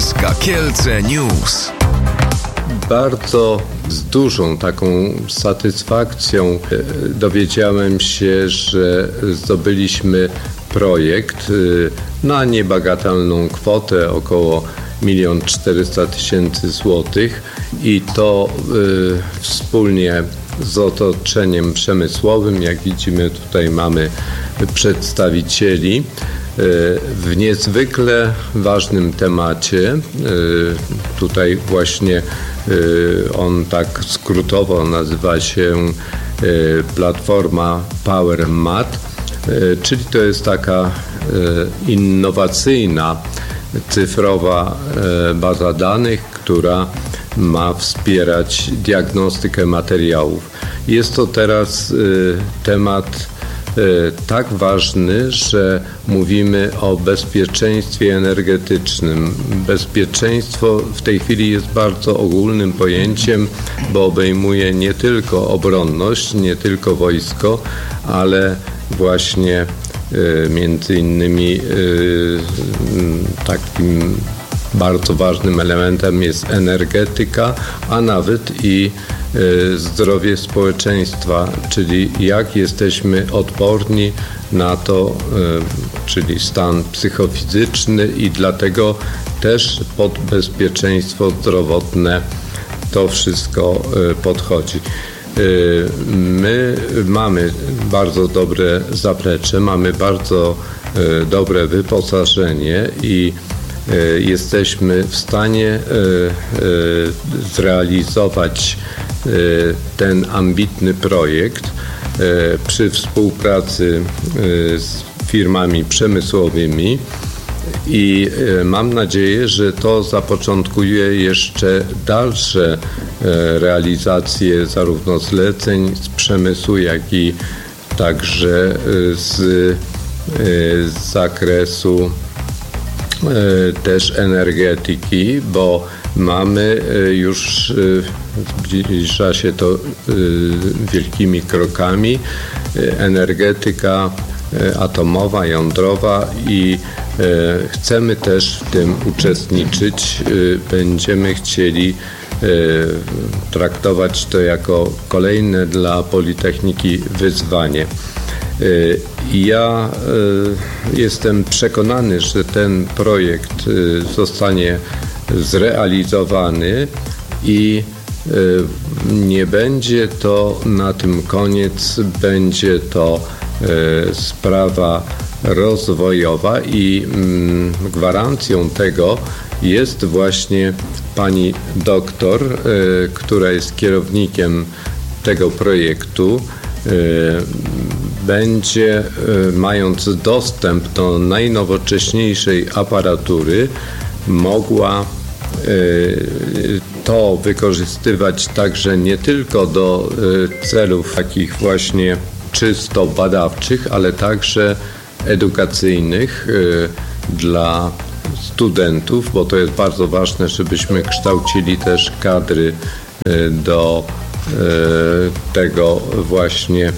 SK Kielce News. Bardzo z dużą taką satysfakcją dowiedziałem się, że zdobyliśmy projekt na niebagatelną kwotę około 1 400 000 złotych i to wspólnie z otoczeniem przemysłowym. Jak widzimy, tutaj mamy przedstawicieli w niezwykle ważnym temacie. Tutaj właśnie on tak skrótowo nazywa się platforma PowerMat, czyli to jest taka innowacyjna cyfrowa baza danych, która ma wspierać diagnostykę materiałów. Jest to teraz temat tak ważny, że mówimy o bezpieczeństwie energetycznym. Bezpieczeństwo w tej chwili jest bardzo ogólnym pojęciem, bo obejmuje nie tylko obronność, nie tylko wojsko, ale właśnie między innymi takim bardzo ważnym elementem jest energetyka, a nawet i zdrowie społeczeństwa, czyli jak jesteśmy odporni na to, czyli stan psychofizyczny, i dlatego też pod bezpieczeństwo zdrowotne to wszystko podchodzi. My mamy bardzo dobre zaplecze, mamy bardzo dobre wyposażenie i jesteśmy w stanie zrealizować ten ambitny projekt przy współpracy z firmami przemysłowymi i mam nadzieję, że to zapoczątkuje jeszcze dalsze realizacje zarówno zleceń z przemysłu, jak i także z zakresu też energetyki, bo mamy już, zbliża się to wielkimi krokami, energetyka atomowa, jądrowa i chcemy też w tym uczestniczyć. Będziemy chcieli traktować to jako kolejne dla Politechniki wyzwanie. Ja jestem przekonany, że ten projekt zostanie zrealizowany i nie będzie to na tym koniec, będzie to sprawa rozwojowa i gwarancją tego jest właśnie pani doktor, która jest kierownikiem tego projektu. Będzie, mając dostęp do najnowocześniejszej aparatury, mogła to wykorzystywać także nie tylko do celów takich właśnie czysto badawczych, ale także edukacyjnych dla studentów, bo to jest bardzo ważne, żebyśmy kształcili też kadry do tego właśnie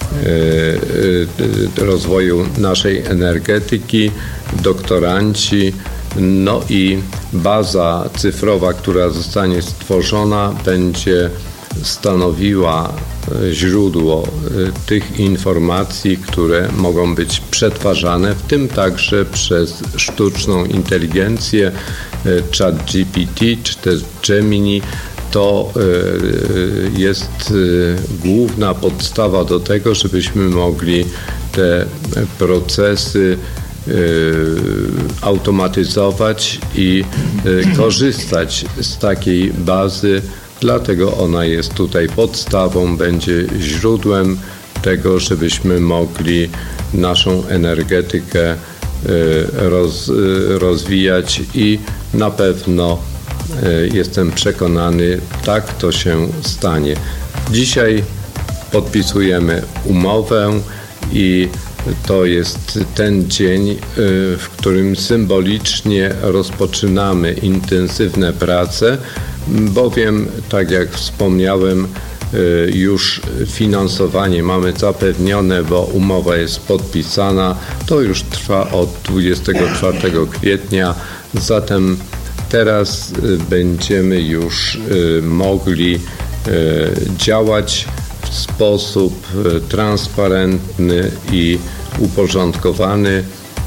rozwoju naszej energetyki, doktoranci, no i baza cyfrowa, która zostanie stworzona, będzie stanowiła źródło tych informacji, które mogą być przetwarzane, w tym także przez sztuczną inteligencję, ChatGPT czy też Gemini. To jest główna podstawa do tego, żebyśmy mogli te procesy automatyzować i korzystać z takiej bazy. Dlatego ona jest tutaj podstawą, będzie źródłem tego, żebyśmy mogli naszą energetykę rozwijać i na pewno jestem przekonany, tak to się stanie. Dzisiaj podpisujemy umowę i to jest ten dzień, w którym symbolicznie rozpoczynamy intensywne prace, bowiem, tak jak wspomniałem, już finansowanie mamy zapewnione, bo umowa jest podpisana. To już trwa od 24 kwietnia, zatem teraz będziemy już mogli działać w sposób transparentny i uporządkowany,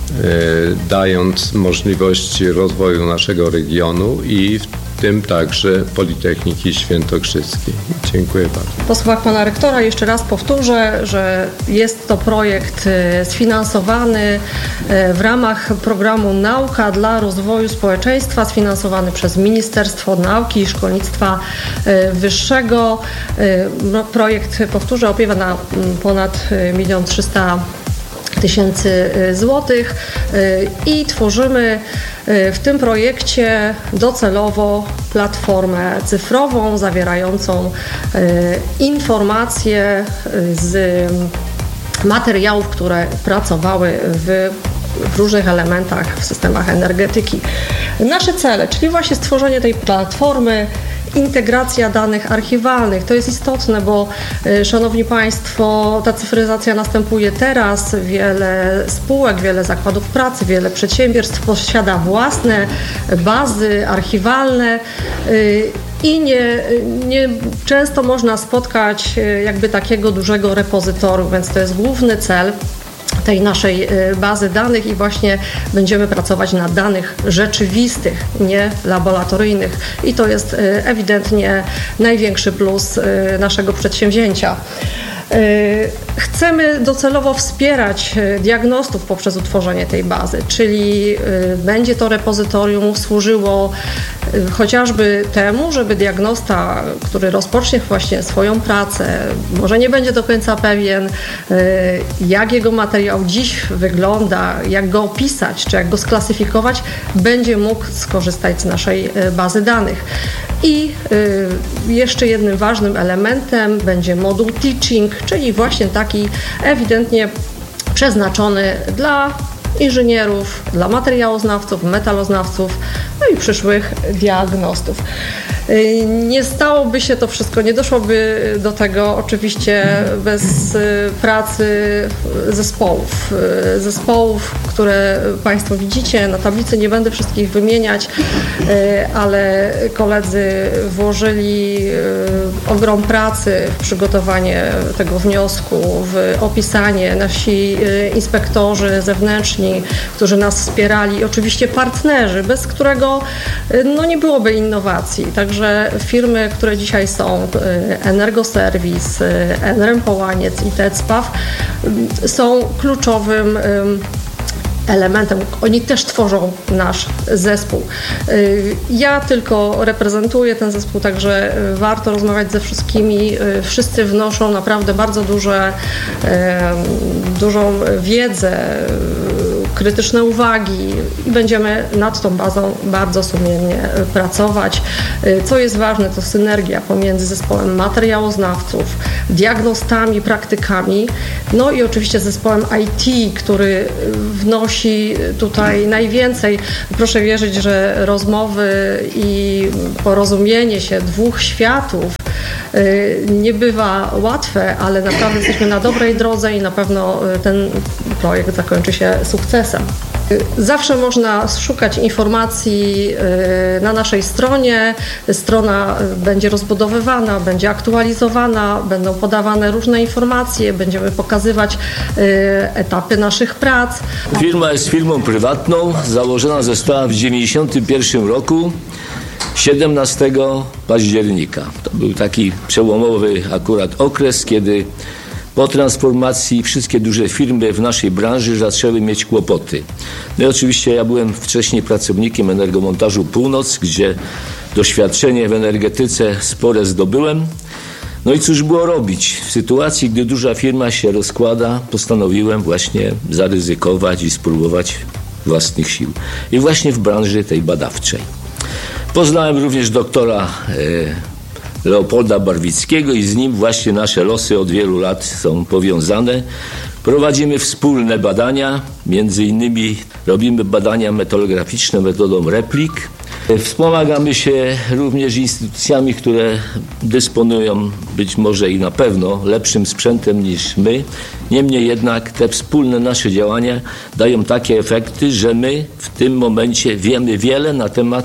dając możliwości rozwoju naszego regionu i w tym także Politechniki Świętokrzyskiej. Dziękuję bardzo. Po słowach pana rektora jeszcze raz powtórzę, że jest to projekt sfinansowany w ramach programu Nauka dla rozwoju społeczeństwa, sfinansowany przez Ministerstwo Nauki i Szkolnictwa Wyższego. Projekt, powtórzę, opiewa na ponad 1 300 000 złotych i tworzymy w tym projekcie docelowo platformę cyfrową zawierającą informacje z materiałów, które pracowały w różnych elementach w systemach energetyki. Nasze cele, czyli właśnie stworzenie tej platformy, integracja danych archiwalnych. To jest istotne, bo szanowni państwo, ta cyfryzacja następuje teraz. Wiele spółek, wiele zakładów pracy, wiele przedsiębiorstw posiada własne bazy archiwalne i nie często można spotkać jakby takiego dużego repozytorium, więc to jest główny cel tej naszej bazy danych i właśnie będziemy pracować na danych rzeczywistych, nie laboratoryjnych. I to jest ewidentnie największy plus naszego przedsięwzięcia. Chcemy docelowo wspierać diagnostów poprzez utworzenie tej bazy, czyli będzie to repozytorium służyło chociażby temu, żeby diagnosta, który rozpocznie właśnie swoją pracę, może nie będzie do końca pewien, jak jego materiał dziś wygląda, jak go opisać, czy jak go sklasyfikować, będzie mógł skorzystać z naszej bazy danych. I jeszcze jednym ważnym elementem będzie moduł teaching, czyli właśnie taki ewidentnie przeznaczony dla inżynierów, dla materiałoznawców, metaloznawców, no i przyszłych diagnostów. Nie stałoby się to wszystko, nie doszłoby do tego oczywiście bez pracy zespołów, które państwo widzicie na tablicy. Nie będę wszystkich wymieniać, ale koledzy włożyli ogrom pracy w przygotowanie tego wniosku, w opisanie. Nasi inspektorzy zewnętrzni, którzy nas wspierali, oczywiście partnerzy, bez którego nie byłoby innowacji. Także firmy, które dzisiaj są, Energoserwis, Enrem Połaniec i Tecpaw, są kluczowym elementem. Oni też tworzą nasz zespół. Ja tylko reprezentuję ten zespół, także warto rozmawiać ze wszystkimi. Wszyscy wnoszą naprawdę bardzo dużą wiedzę, krytyczne uwagi i będziemy nad tą bazą bardzo sumiennie pracować. Co jest ważne, to synergia pomiędzy zespołem materiałoznawców, diagnostami, praktykami, no i oczywiście zespołem IT, który wnosi tutaj najwięcej. Proszę wierzyć, że rozmowy i porozumienie się dwóch światów nie bywa łatwe, ale naprawdę jesteśmy na dobrej drodze i na pewno ten projekt zakończy się sukcesem. Zawsze można szukać informacji na naszej stronie. Strona będzie rozbudowywana, będzie aktualizowana, będą podawane różne informacje, będziemy pokazywać etapy naszych prac. Firma jest firmą prywatną, założona została w 1991 roku. 17 października. To był taki przełomowy akurat okres, kiedy po transformacji wszystkie duże firmy w naszej branży zaczęły mieć kłopoty. No i oczywiście ja byłem wcześniej pracownikiem Energomontażu Północ, gdzie doświadczenie w energetyce spore zdobyłem. No i cóż było robić? W sytuacji, gdy duża firma się rozkłada, postanowiłem właśnie zaryzykować i spróbować własnych sił. I właśnie w branży tej badawczej. Poznałem również doktora Leopolda Barwickiego i z nim właśnie nasze losy od wielu lat są powiązane. Prowadzimy wspólne badania, między innymi robimy badania metalograficzne metodą replik. Wspomagamy się również instytucjami, które dysponują być może i na pewno lepszym sprzętem niż my. Niemniej jednak te wspólne nasze działania dają takie efekty, że my w tym momencie wiemy wiele na temat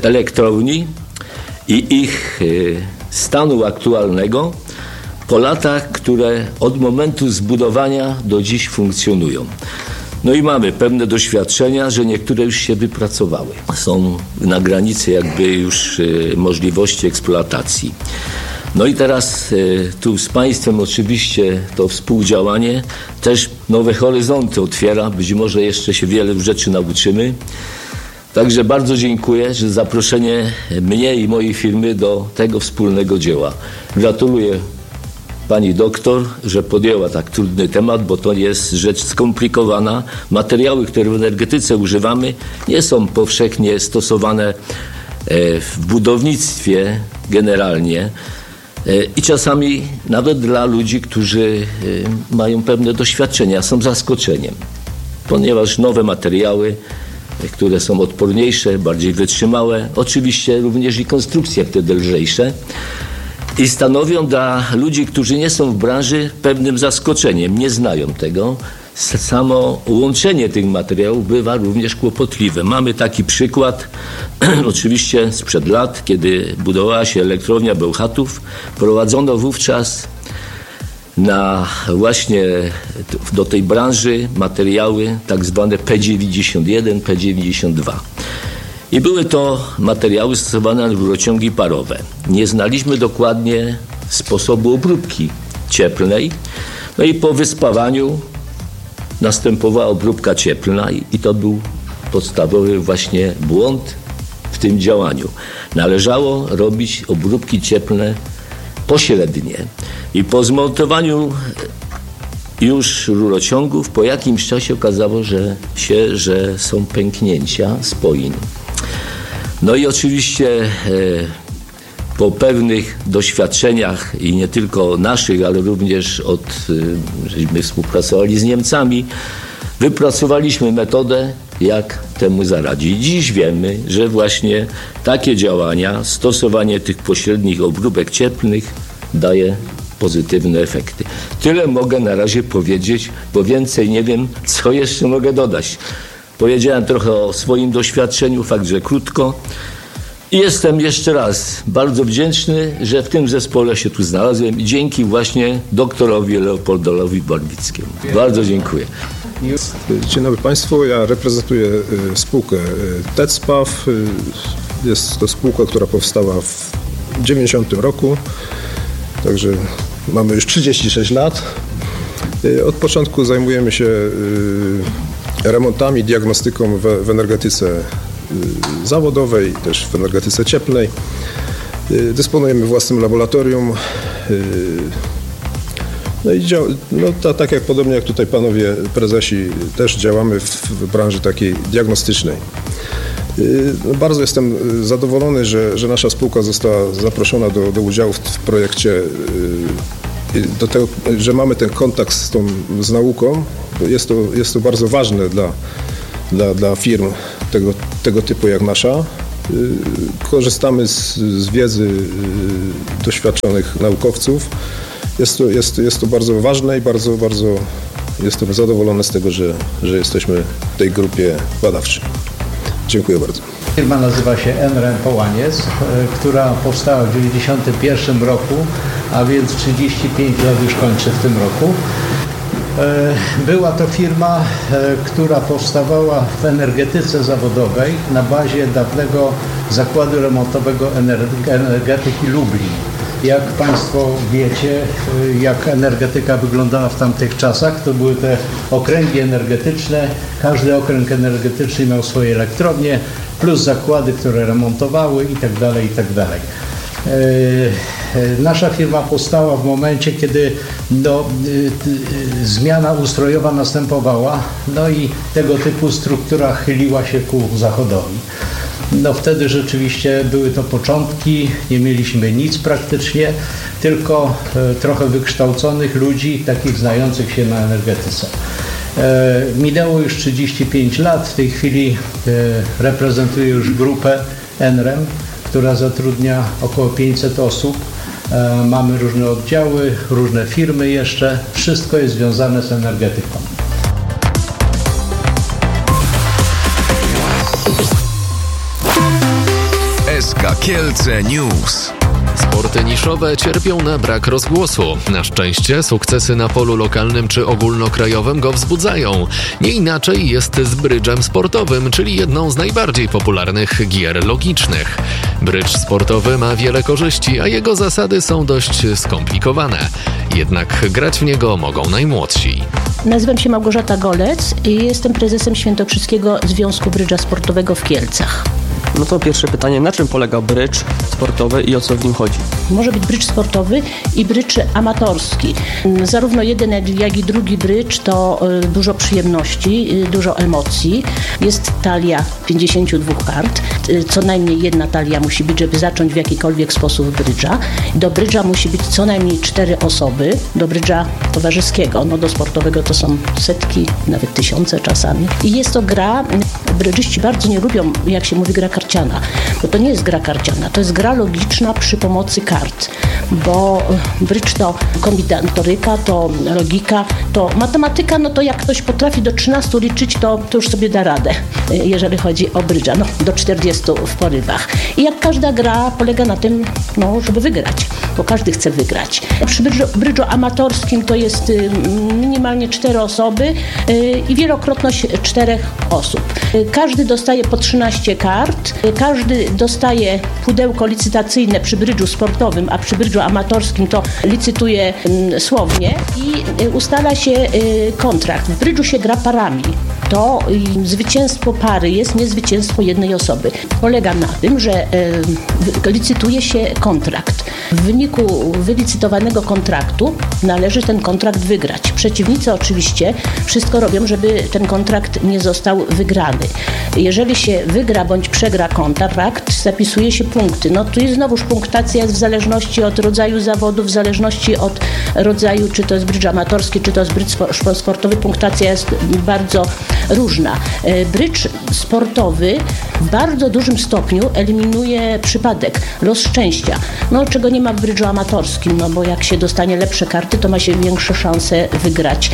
elektrowni i ich stanu aktualnego po latach, które od momentu zbudowania do dziś funkcjonują. No i mamy pewne doświadczenia, że niektóre już się wypracowały. Są na granicy jakby już możliwości eksploatacji. No i teraz tu z Państwem oczywiście to współdziałanie też nowe horyzonty otwiera. Być może jeszcze się wiele rzeczy nauczymy. Także bardzo dziękuję za zaproszenie mnie i mojej firmy do tego wspólnego dzieła. Gratuluję pani doktor, że podjęła tak trudny temat, bo to jest rzecz skomplikowana. Materiały, które w energetyce używamy, nie są powszechnie stosowane w budownictwie generalnie i czasami nawet dla ludzi, którzy mają pewne doświadczenia, są zaskoczeniem, ponieważ nowe materiały, które są odporniejsze, bardziej wytrzymałe, oczywiście również i konstrukcje wtedy lżejsze, i stanowią dla ludzi, którzy nie są w branży, pewnym zaskoczeniem, nie znają tego. Samo łączenie tych materiałów bywa również kłopotliwe. Mamy taki przykład, oczywiście sprzed lat, kiedy budowała się elektrownia Bełchatów, prowadzono wówczas właśnie do tej branży materiały tak zwane P91, P92. I były to materiały stosowane na rurociągi parowe. Nie znaliśmy dokładnie sposobu obróbki cieplnej. No i po wyspawaniu następowała obróbka cieplna i to był podstawowy właśnie błąd w tym działaniu. Należało robić obróbki cieplne pośrednie. I po zmontowaniu już rurociągów po jakimś czasie okazało że są pęknięcia spojin. No i oczywiście po pewnych doświadczeniach i nie tylko naszych, ale również żeśmy współpracowali z Niemcami, wypracowaliśmy metodę, jak temu zaradzić. Dziś wiemy, że właśnie takie działania, stosowanie tych pośrednich obróbek cieplnych daje pozytywne efekty. Tyle mogę na razie powiedzieć, bo więcej nie wiem, co jeszcze mogę dodać. Powiedziałem trochę o swoim doświadczeniu, fakt, że krótko. I jestem jeszcze raz bardzo wdzięczny, że w tym zespole się tu znalazłem i dzięki właśnie doktorowi Leopoldowi Borbickiemu. Bardzo dziękuję. Dzień dobry Państwu, ja reprezentuję spółkę TECPAW. Jest to spółka, która powstała w 90 roku, także mamy już 36 lat. Od początku zajmujemy się remontami, diagnostyką w energetyce zawodowej, też w energetyce cieplnej. Dysponujemy własnym laboratorium. No i tak jak podobnie jak tutaj panowie prezesi, też działamy w branży takiej diagnostycznej. Bardzo jestem zadowolony, że nasza spółka została zaproszona do udziału w projekcie, do tego, że mamy ten kontakt z nauką. Jest to bardzo ważne dla firm tego typu jak nasza. Korzystamy z wiedzy doświadczonych naukowców. Jest to bardzo ważne i bardzo jestem zadowolony z tego, że jesteśmy w tej grupie badawczej. Dziękuję bardzo. Firma nazywa się NREM Połaniec, która powstała w 1991 roku, a więc 35 lat już kończy w tym roku. Była to firma, która powstawała w energetyce zawodowej na bazie dawnego zakładu remontowego energetyki Lublin. Jak Państwo wiecie, jak energetyka wyglądała w tamtych czasach, to były te okręgi energetyczne. Każdy okręg energetyczny miał swoje elektrownie, plus zakłady, które remontowały itd. Nasza firma powstała w momencie, kiedy zmiana ustrojowa następowała, no i tego typu struktura chyliła się ku zachodowi. Wtedy rzeczywiście były to początki, nie mieliśmy nic praktycznie, tylko trochę wykształconych ludzi, takich znających się na energetyce. Minęło już 35 lat, w tej chwili reprezentuję już grupę NREM, która zatrudnia około 500 osób. Mamy różne oddziały, różne firmy jeszcze, wszystko jest związane z energetyką. SK Kielce News. Sporty niszowe cierpią na brak rozgłosu. Na szczęście sukcesy na polu lokalnym czy ogólnokrajowym go wzbudzają. Nie inaczej jest z brydżem sportowym, czyli jedną z najbardziej popularnych gier logicznych. Brydż sportowy ma wiele korzyści, a jego zasady są dość skomplikowane. Jednak grać w niego mogą najmłodsi. Nazywam się Małgorzata Golec i jestem prezesem Świętokrzyskiego Związku Brydża Sportowego w Kielcach. No to pierwsze pytanie, na czym polega brydż sportowy i o co w nim chodzi? Może być brydż sportowy i brydż amatorski. Zarówno jeden, jak i drugi brydż to dużo przyjemności, dużo emocji. Jest talia 52 kart. Co najmniej jedna talia musi być, żeby zacząć w jakikolwiek sposób brydża. Do brydża musi być co najmniej 4 osoby. Do brydża towarzyskiego, do sportowego to są setki, nawet tysiące czasami. I jest to gra, brydżyści bardzo nie lubią, jak się mówi, gra karciana, bo to nie jest gra karciana, to jest gra logiczna przy pomocy kart, bo brydż to kombinatoryka, to logika, to matematyka, to jak ktoś potrafi do 13 liczyć, to już sobie da radę, jeżeli chodzi o brydża, do 40 w porywach. I jak każda gra polega na tym, żeby wygrać, bo każdy chce wygrać. Przy brydżu amatorskim to jest minimalnie 4 osoby i wielokrotność 4 osób. Każdy dostaje po 13 kart, każdy dostaje pudełko licytacyjne przy brydżu sportowym, a przy brydżu amatorskim to licytuje słownie i ustala się kontrakt. W brydżu się gra parami. To zwycięstwo pary jest, nie zwycięstwo jednej osoby. Polega na tym, że licytuje się kontrakt. W wyniku wylicytowanego kontraktu należy ten kontrakt wygrać. Przeciwnicy oczywiście wszystko robią, żeby ten kontrakt nie został wygrany. Jeżeli się wygra bądź przegra kontrakt, zapisuje się punkty. Tu jest znowuż punktacja w zależności od rodzaju zawodów, w zależności od rodzaju, czy to jest brydż amatorski, czy to jest brydż sportowy, punktacja jest bardzo różna. Brydż sportowy w bardzo dużym stopniu eliminuje przypadek, los szczęścia, czego nie ma w brydżu amatorskim, bo jak się dostanie lepsze karty, to ma się większe szanse wygrać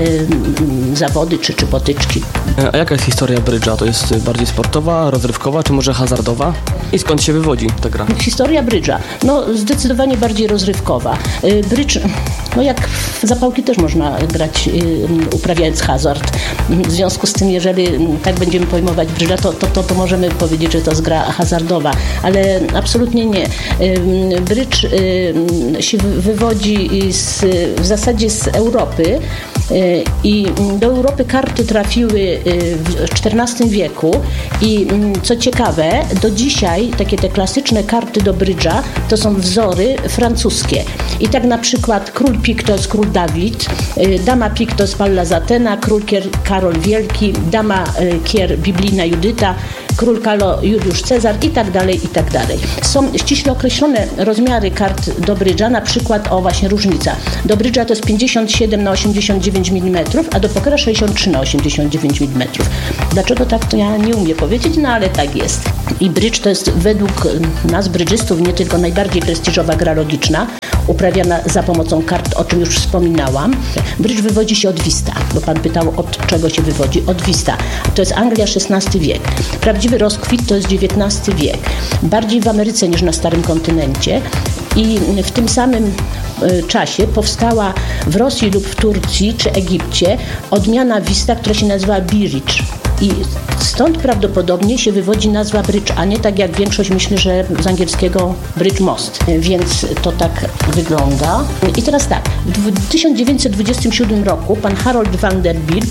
zawody czy potyczki. A jaka jest historia brydża? To jest bardziej sportowa, rozrywkowa, czy może hazardowa? I skąd się wywodzi ta gra? Historia brydża? Zdecydowanie bardziej rozrywkowa. Brydż, jak w zapałki też można grać, uprawiając hazard. W związku z tym, jeżeli tak będziemy pojmować brydża, to możemy powiedzieć, że to jest gra hazardowa, ale absolutnie nie. Brydż się wywodzi w zasadzie z Europy i do Europy karty trafiły w XIV wieku i co ciekawe, do dzisiaj takie te klasyczne karty do brydża to są wzory francuskie. I tak na przykład król pik to jest król Dawid, dama pik to jest Pallas Athena, król kier Karol Wielki, dama kier biblijna Judyta, król Juliusz Cezar i tak dalej, i tak dalej. Są ściśle określone rozmiary kart do brydża, na przykład właśnie różnica. Do brydża to jest 57 na 89 mm, a do pokera 63 na 89 mm. Dlaczego tak, to ja nie umiem powiedzieć, ale tak jest. I brydż to jest według nas brydżystów nie tylko najbardziej prestiżowa gra logiczna, uprawiana za pomocą kart, o czym już wspominałam. Brydż wywodzi się od Wista, bo pan pytał, od czego się wywodzi. Od Wista. To jest Anglia XVI wiek. Prawdziwy rozkwit to jest XIX wiek. Bardziej w Ameryce niż na Starym Kontynencie. I w tym samym czasie powstała w Rosji lub w Turcji czy Egipcie odmiana Wista, która się nazywa Biricz. I stąd prawdopodobnie się wywodzi nazwa brydż, a nie tak jak większość myśli, że z angielskiego bridge most. Więc to tak wygląda. I teraz tak, w 1927 roku pan Harold Vanderbilt,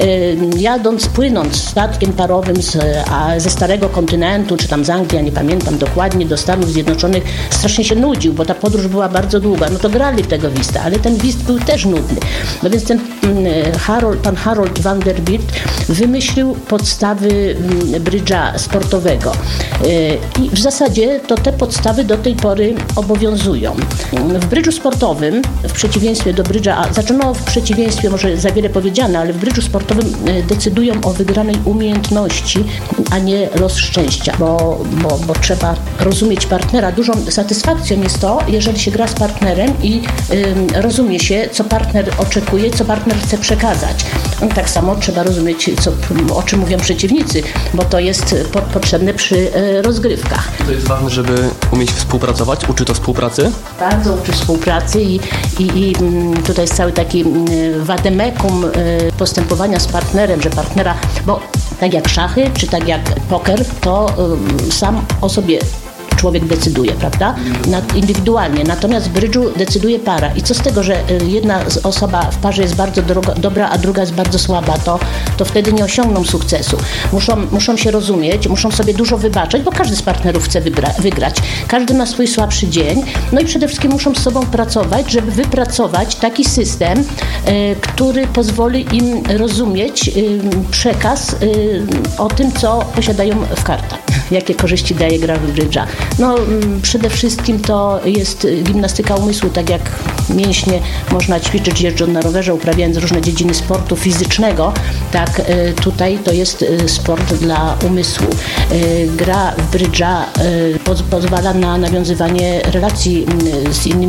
płynąc statkiem parowym ze Starego Kontynentu, czy tam z Anglii, ja nie pamiętam dokładnie, do Stanów Zjednoczonych, strasznie się nudził, bo ta podróż była bardzo długa. To grali w tego Wista, ale ten Wist był też nudny. Więc pan Harold Vanderbilt wymyślił podstawy brydża sportowego. I w zasadzie to te podstawy do tej pory obowiązują. W brydżu sportowym, w przeciwieństwie do brydża, w przeciwieństwie może za wiele powiedziane, ale w brydżu sportowym decydują o wygranej umiejętności, a nie los szczęścia, bo trzeba rozumieć partnera. Dużą satysfakcją jest to, jeżeli się gra z partnerem i rozumie się, co partner oczekuje, co partner chce przekazać. Tak samo trzeba rozumieć, o czym mówią przeciwnicy, bo to jest potrzebne przy rozgrywkach. To jest ważne, żeby umieć współpracować, uczy to współpracy? Bardzo uczy współpracy i tutaj jest cały taki wademekum postępowania z partnerem, że partnera, bo tak jak szachy, czy tak jak poker, to sam o sobie człowiek decyduje, prawda? Indywidualnie. Natomiast w brydżu decyduje para. I co z tego, że jedna osoba w parze jest bardzo dobra, a druga jest bardzo słaba, to wtedy nie osiągną sukcesu. Muszą się rozumieć, muszą sobie dużo wybaczać, bo każdy z partnerów chce wygrać. Każdy ma swój słabszy dzień. No i przede wszystkim muszą z sobą pracować, żeby wypracować taki system, który pozwoli im rozumieć przekaz o tym, co posiadają w kartach. Jakie korzyści daje gra w brydża. No przede wszystkim to jest gimnastyka umysłu, tak jak mięśnie można ćwiczyć jeżdżąc na rowerze, uprawiając różne dziedziny sportu fizycznego, tak tutaj to jest sport dla umysłu. Gra w brydża pozwala na nawiązywanie relacji z innymi